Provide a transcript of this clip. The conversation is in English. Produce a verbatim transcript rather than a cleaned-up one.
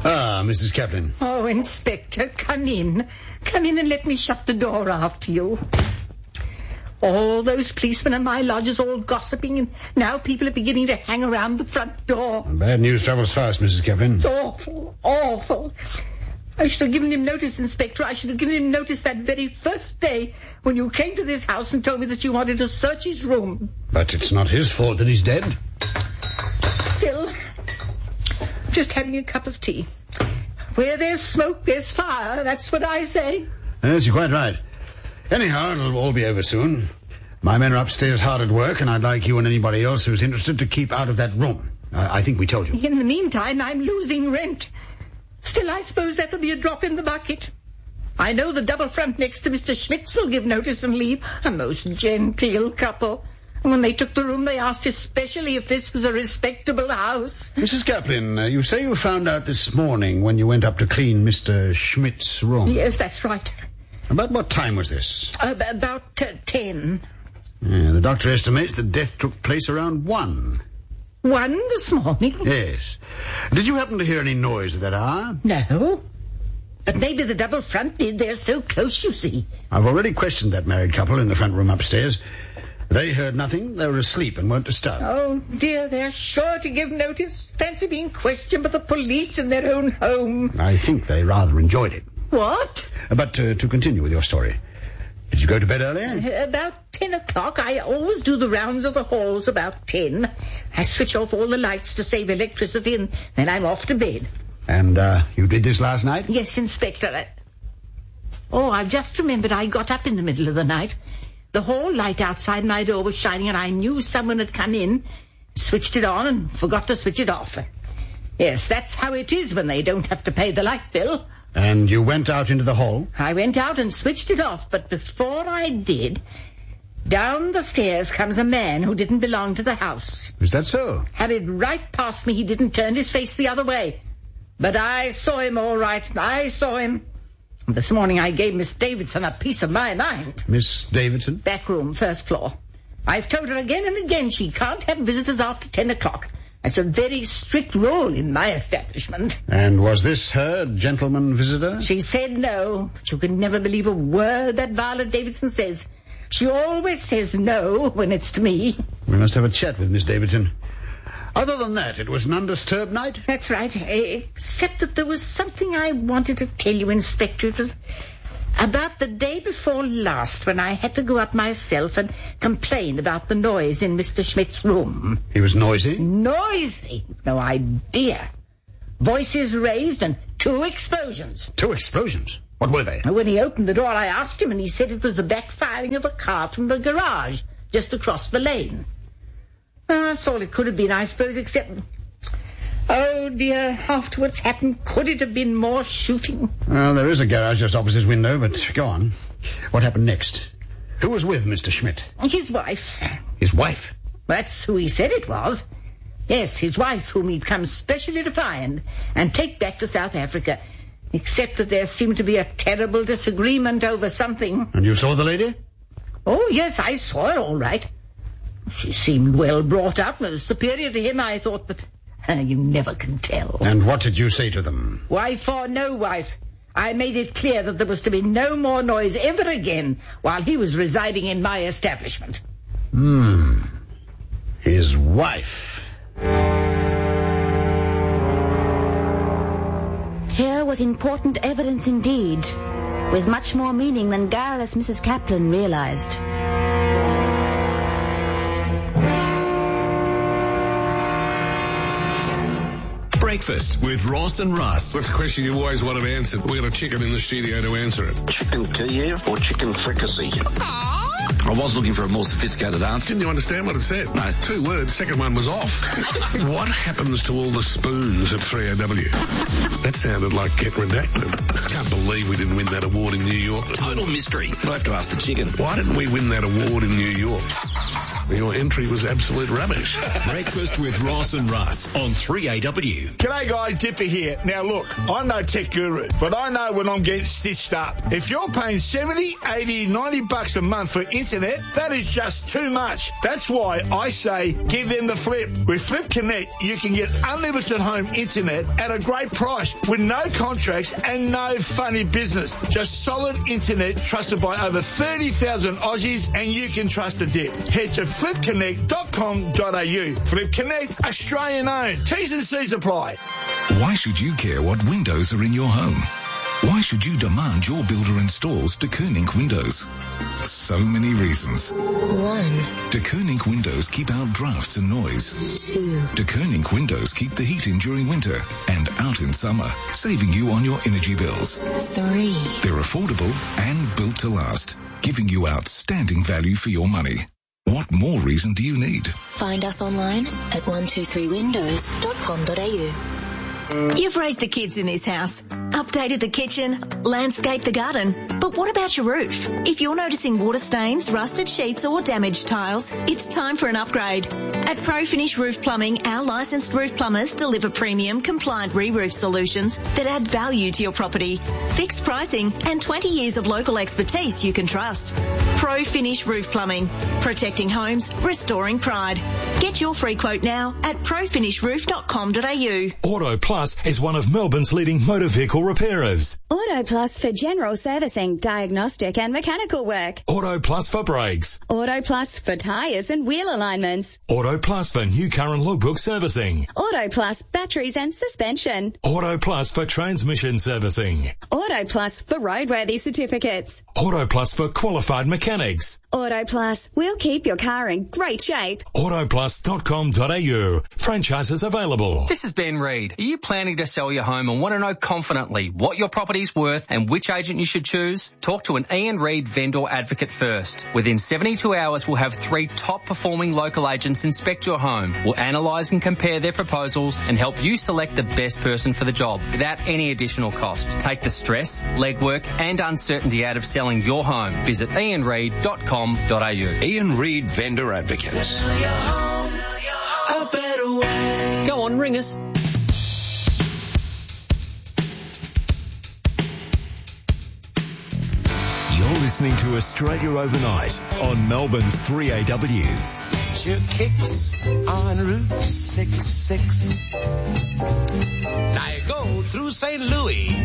Ah, Missus Kaplan. Oh, Inspector, come in. Come in and let me shut the door after you. All those policemen and my lodgers all gossiping, and now people are beginning to hang around the front door. Bad news travels fast, Missus Kaplan. It's awful, awful. I should have given him notice, Inspector. I should have given him notice that very first day when you came to this house and told me that you wanted to search his room. But it's not his fault that he's dead. Phil, just having a cup of tea. Where there's smoke, there's fire. That's what I say. Yes, you're quite right. Anyhow, it'll all be over soon. My men are upstairs hard at work, and I'd like you and anybody else who's interested to keep out of that room. I, I think we told you. In the meantime, I'm losing rent. Still, I suppose that'll be a drop in the bucket. I know the double front next to Mister Schmidt's will give notice and leave. A most genteel couple. And when they took the room, they asked especially if this was a respectable house. Missus Kaplan, uh, you say you found out this morning when you went up to clean Mister Schmidt's room. Yes, that's right. About what time was this? Uh, about uh, ten. Yeah, the doctor estimates that death took place around one. One this morning? Yes. Did you happen to hear any noise at that hour? No. But maybe the double front did. They're so close, you see. I've already questioned that married couple in the front room upstairs. They heard nothing. They were asleep and weren't disturbed. Oh, dear, they're sure to give notice. Fancy being questioned by the police in their own home. I think they rather enjoyed it. What? But uh, to continue with your story. Did you go to bed early? Uh, about ten o'clock. I always do the rounds of the halls about ten. I switch off all the lights to save electricity, and then I'm off to bed. And uh, you did this last night? Yes, Inspector. I... Oh, I've just remembered I got up in the middle of the night. The hall light outside my door was shining, and I knew someone had come in, switched it on, and forgot to switch it off. Yes, that's how it is when they don't have to pay the light bill. And you went out into the hall? I went out and switched it off, but before I did, down the stairs comes a man who didn't belong to the house. Is that so? Hurried right past me. He didn't turn his face the other way. But I saw him all right. I saw him. This morning I gave Miss Davidson a piece of my mind. Miss Davidson? Back room, first floor. I've told her again and again she can't have visitors after ten o'clock. It's a very strict rule in my establishment. And was this her gentleman visitor? She said no, but you can never believe a word that Violet Davidson says. She always says no when it's to me. We must have a chat with Miss Davidson. Other than that, it was an undisturbed night? That's right, except that there was something I wanted to tell you, Inspector. It was about the day before last when I had to go up myself and complain about the noise in Mister Schmidt's room. He was noisy? Noisy? No idea. Voices raised and two explosions. Two explosions? What were they? When he opened the door, I asked him, and he said it was the backfiring of a car from the garage just across the lane. Well, that's all it could have been, I suppose, except... Oh, dear, after what's happened, could it have been more shooting? Well, there is a garage just opposite his window, but go on. What happened next? Who was with Mister Schmidt? His wife. His wife? That's who he said it was. Yes, his wife, whom he'd come specially to find and take back to South Africa. Except that there seemed to be a terrible disagreement over something. And you saw the lady? Oh, yes, I saw her all right. She seemed well brought up, superior to him, I thought, but uh, you never can tell. And what did you say to them? Wife or no wife, I made it clear that there was to be no more noise ever again while he was residing in my establishment. Hmm. His wife. Here was important evidence indeed, with much more meaning than garrulous Missus Kaplan realized. Breakfast with Ross and Russ. That's a question you always want to answer. We've got a chicken in the studio to answer it. Chicken Kiev or chicken fricassee? I was looking for a more sophisticated answer. Didn't you understand what it said? No. Two words, second one was off. What happens to all the spoons at three A W? That sounded like Get Redacted. I can't believe we didn't win that award in New York. Total mystery. We'll have to ask the chicken. Why didn't we win that award in New York? Your entry was absolute rubbish. Breakfast with Ross and Russ on three A W. G'day guys, Dipper here. Now look, I'm no tech guru, but I know when I'm getting stitched up. If you're paying seventy, eighty, ninety bucks a month for internet internet, that is just too much. That's why I say give them the Flip. With Flip Connect, you can get unlimited home internet at a great price with no contracts and no funny business. Just solid internet trusted by over thirty thousand Aussies, and you can trust a dip. Head to flip connect dot com dot a u. Flip Connect, Australian owned. T's and C's apply. Why should you care what windows are in your home? Why should you demand your builder installs De Koning windows? So many reasons. One. De Koning windows keep out drafts and noise. Two. De Koning windows keep the heat in during winter and out in summer, saving you on your energy bills. Three. They're affordable and built to last, giving you outstanding value for your money. What more reason do you need? Find us online at one two three windows dot com dot a u. You've raised the kids in this house, updated the kitchen, landscaped the garden. But what about your roof? If you're noticing water stains, rusted sheets or damaged tiles, it's time for an upgrade. At Pro Finish Roof Plumbing, our licensed roof plumbers deliver premium compliant re-roof solutions that add value to your property. Fixed pricing and twenty years of local expertise you can trust. Pro Finish Roof Plumbing, protecting homes, restoring pride. Get your free quote now at pro finish roof dot com dot a u. Auto Plus is one of Melbourne's leading motor vehicle repairers. Auto Plus for general servicing, diagnostic and mechanical work. Auto Plus for brakes. Auto Plus for tyres and wheel alignments. Auto Plus for new car and logbook servicing. Auto Plus batteries and suspension. Auto Plus for transmission servicing. Auto Plus for roadworthy certificates. Auto Plus for qualified mechanics. Auto Plus, we'll keep your car in great shape. auto plus dot com dot a u. Franchises available. This is Ben Reid. Are you planning to sell your home and want to know confidently what your property's worth and which agent you should choose? Talk to an Ian Reid vendor advocate first. Within seventy-two hours, we'll have three top performing local agents inspect your home. We'll analyse and compare their proposals and help you select the best person for the job without any additional cost. Take the stress, legwork and uncertainty out of selling your home. Visit ian reid dot com dot a u. Ian Reid Vendor Advocates. Go on, ring us. You're listening to Australia Overnight on Melbourne's three A W. Your kicks on Route six six. Now you go through Saint Louis.